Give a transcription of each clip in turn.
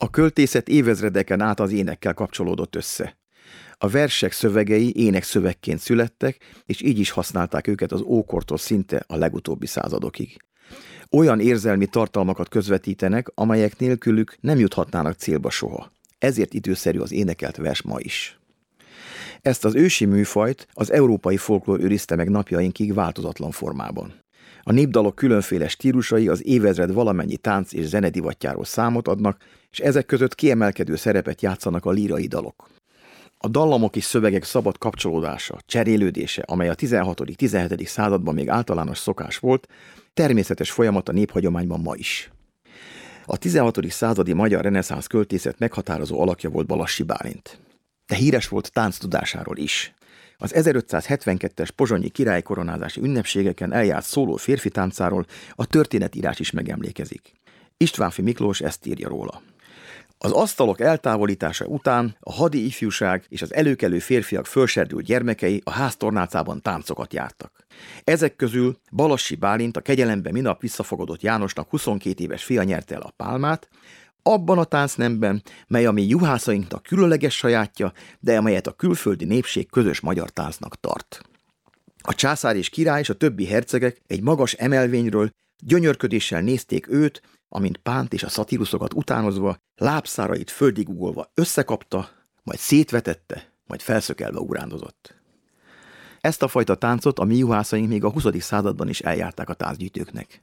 A költészet évezredeken át az énekkel kapcsolódott össze. A versek szövegei énekszövegként születtek, és így is használták őket az ókortól szinte a legutóbbi századokig. Olyan érzelmi tartalmakat közvetítenek, amelyek nélkülük nem juthatnának célba soha. Ezért időszerű az énekelt vers ma is. Ezt az ősi műfajt az európai folklór őrizte meg napjainkig változatlan formában. A népdalok különféle stílusai az évezred valamennyi tánc és zenedivatjáról számot adnak, és ezek között kiemelkedő szerepet játszanak a lírai dalok. A dallamok és szövegek szabad kapcsolódása, cserélődése, amely a 16.-17. században még általános szokás volt, természetes folyamat a néphagyományban ma is. A 16. századi magyar reneszánsz költészet meghatározó alakja volt Balassi Bálint. De híres volt tánctudásáról is. Az 1572-es pozsonyi királykoronázási ünnepségeken eljárt szóló férfi táncáról a történetírás is megemlékezik. Istvánffy Miklós ezt írja róla. Az asztalok eltávolítása után a hadi ifjúság és az előkelő férfiak fölserdült gyermekei a háztornácában táncokat jártak. Ezek közül Balassi Bálint, a kegyelembe minap visszafogadott Jánosnak 22 éves fia nyerte el a pálmát, abban a táncnemben, mely a mi juhászainknak különleges sajátja, de amelyet a külföldi népség közös magyar táncnak tart. A császár és király és a többi hercegek egy magas emelvényről gyönyörködéssel nézték őt, amint Pánt és a szatíruszokat utánozva, lábszárait földig ugolva összekapta, majd szétvetette, majd felszökelve ugrándozott. Ezt a fajta táncot a mi juhászaink még a 20. században is eljárták a táncgyűjtőknek.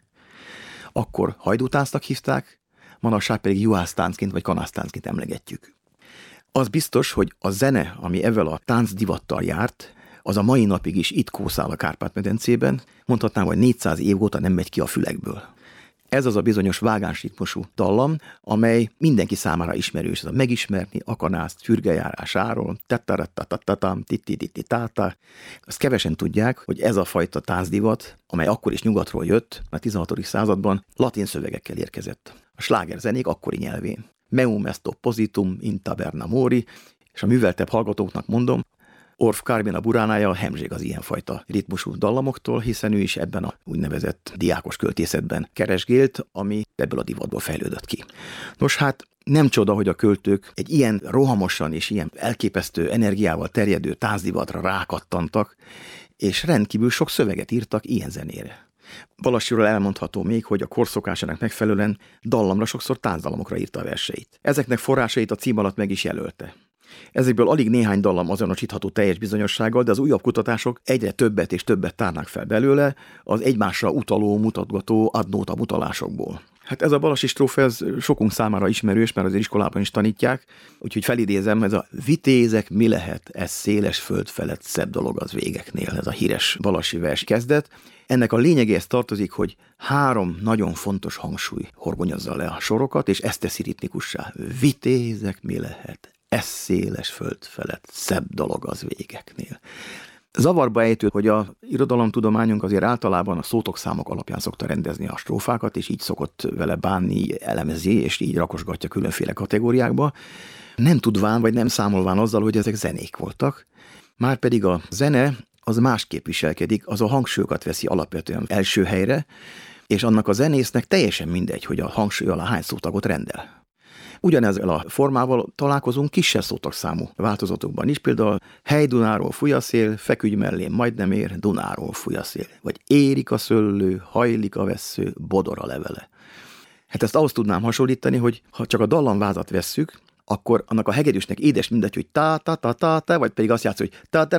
Akkor hajdútáncnak hívták, manapság pedig juhásztáncként vagy kanásztáncként emlegetjük. Az biztos, hogy a zene, ami ezzel a táncdivattal járt, az a mai napig is itt kószál a Kárpát-medencében, mondhatnám, hogy 400 év óta nem megy ki a fülekből. Ez az a bizonyos vágánsritmusú dallam, amely mindenki számára ismerős. Ez a megismerni, akanászt, fürgejárásáról, tattarattatatam, tittitittitátá. Azt kevesen tudják, hogy ez a fajta táncdivat, amely akkor is nyugatról jött, a 16. században latin szövegekkel érkezett. A slágerzenék akkori nyelvén. Meum est oppositum in taberna mori, és a műveltebb hallgatóknak mondom, Orff Kármina Buránája hemzség az ilyenfajta ritmusú dallamoktól, hiszen ő is ebben a úgynevezett diákos költészetben keresgélt, ami ebből a divatból fejlődött ki. Nos hát nem csoda, hogy a költők egy ilyen rohamosan és ilyen elképesztő energiával terjedő táncdivatra rákattantak, és rendkívül sok szöveget írtak ilyen zenére. Balassiról elmondható még, hogy a korszokásának megfelelően dallamra, sokszor táncdallamokra írta a verseit. Ezeknek forrásait a cím alatt meg is jelölte. Ezekből alig néhány dallam azonosítható teljes bizonyossággal, de az újabb kutatások egyre többet és többet tárnak fel belőle az egymásra utaló, mutatgató adnóta utalásokból. Hát ez a balassi strófa, ez sokunk számára ismerős, mert azért iskolában is tanítják, úgyhogy felidézem, ez a vitézek mi lehet, ez széles föld felett szebb dolog az végeknél, ez a híres balassi vers kezdet. Ennek a lényegéhez tartozik, hogy 3 nagyon fontos hangsúly horgonyozza le a sorokat, és ezt teszi ritmikussá. Vitézek mi lehet, ez széles föld felett szebb dolog az végeknél. Zavarba ejtő, hogy a irodalomtudományunk azért általában a szótokszámok alapján szokta rendezni a strófákat, és így szokott vele bánni, elemezi, és így rakosgatja különféle kategóriákba, nem tudván, vagy nem számolván azzal, hogy ezek zenék voltak, márpedig a zene az másképp viselkedik, az a hangsúlyokat veszi alapvetően első helyre, és annak a zenésznek teljesen mindegy, hogy a hangsúly alá hány szótagot rendel. Ugyanezzel a formával találkozunk kisebb szótagszámú változatokban is, például hely Dunáról fúj a szél, feküdj mellém, majdnem ér, Dunáról fúj a szél, vagy érik a szőlő, hajlik a vessző, bodor a levele. Hát ezt ahhoz tudnám hasonlítani, hogy ha csak a dallamvázat vesszük, akkor annak a hegedűsnek édes mindegy, hogy ta-ta-ta-ta, vagy pedig azt játsz, hogy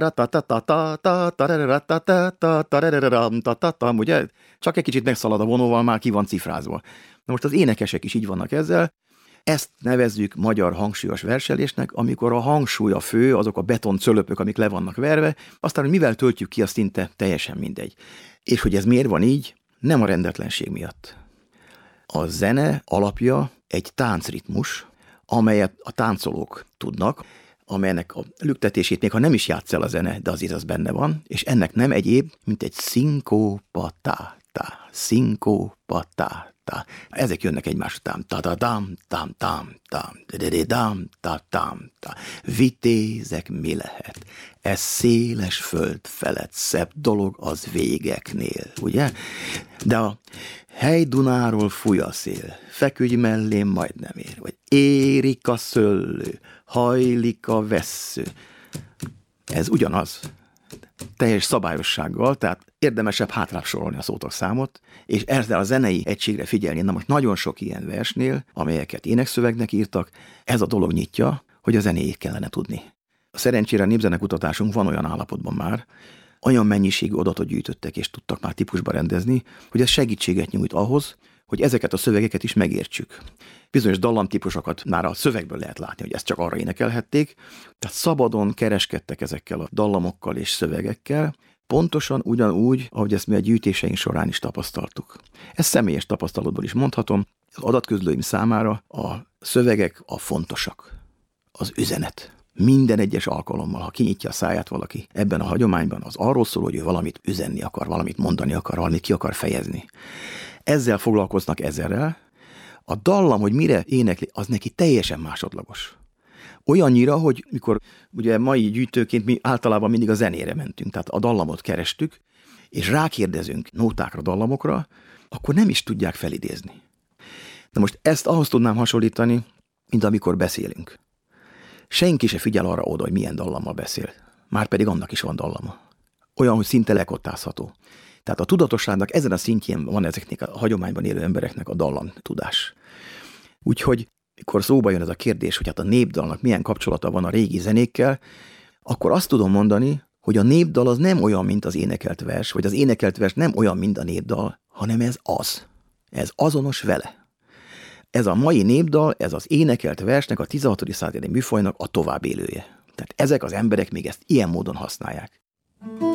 ta-ta-ra-ta-ta-ta-ta-ta-ra-ra-ra-ta-ta-ta-ta-ta, ugye? Csak egy kicsit megszalad a vonóval, már ki van cifrázva. Na most az énekesek is így vannak ezzel. Ezt nevezzük magyar hangsúlyos verselésnek, amikor a hangsúly a fő, azok a betoncölöpök, amik le vannak verve, aztán, hogy mivel töltjük ki, az szinte teljesen mindegy. És hogy ez miért van így? Nem a rendetlenség miatt. A zene alapja egy táncritmus, amelyet a táncolók tudnak, amelynek a lüktetését még ha nem is játsz el a zene, de azért az benne van, és ennek nem egyéb, mint egy szinkópatá. ta, szinkopata, ta. Ezek jönnek egymás után. Ta-da-dam, tam-tam-tam, de-de-de-dam, ta-tam-ta. Vitézek mi lehet? Ez széles föld felett szebb dolog az végeknél, ugye? De a hely Dunáról fúj a szél, feküdj mellém, majd nem ér, vagy érik a szöllő, hajlik a vessző. Ez ugyanaz, teljes szabályossággal, tehát érdemesebb hátrább sorolni a szótagszámot, és ezzel a zenei egységre figyelni. Na most nagyon sok ilyen versnél, amelyeket énekszövegnek írtak, ez a dolog nyitja, hogy a zenéjét kellene tudni. Szerencsére a népzenekutatásunk van olyan állapotban már, olyan mennyiségű adatot gyűjtöttek és tudtak már típusba rendezni, hogy ez segítséget nyújt ahhoz, hogy ezeket a szövegeket is megértsük. Bizonyos dallamtípusokat már a szövegből lehet látni, hogy ezt csak arra énekelhették, tehát szabadon kereskedtek ezekkel a dallamokkal és szövegekkel, pontosan ugyanúgy, ahogy ezt mi a gyűjtéseink során is tapasztaltuk. Ezt személyes tapasztalatból is mondhatom, az adatközlőim számára a szövegek a fontosak, az üzenet. Minden egyes alkalommal, ha kinyitja a száját valaki ebben a hagyományban, az arról szól, hogy ő valamit üzenni akar, valamit mondani akar, valamit ki akar fejezni. Ezzel foglalkoznak ezerrel. A dallam, hogy mire énekli, az neki teljesen másodlagos. Olyannyira, hogy mikor ugye mai gyűjtőként mi általában mindig a zenére mentünk, tehát a dallamot kerestük, és rákérdezünk nótákra, dallamokra, akkor nem is tudják felidézni. Na most ezt ahhoz tudnám hasonlítani, mint amikor beszélünk. Senki se figyel arra oda, hogy milyen dallammal beszél. Márpedig annak is van dallama. Olyan, hogy szinte lekottázható. Tehát a tudatosságnak ezen a szintjén van ezeknek a hagyományban élő embereknek a dallam tudás. Úgyhogy, mikor szóba jön ez a kérdés, hogy hát a népdalnak milyen kapcsolata van a régi zenékkel, akkor azt tudom mondani, hogy a népdal az nem olyan, mint az énekelt vers, vagy az énekelt vers nem olyan, mint a népdal, hanem ez az. Ez azonos vele. Ez a mai népdal, ez az énekelt versnek, a 16. századi műfajnak a továbbélője. Tehát ezek az emberek még ezt ilyen módon használják.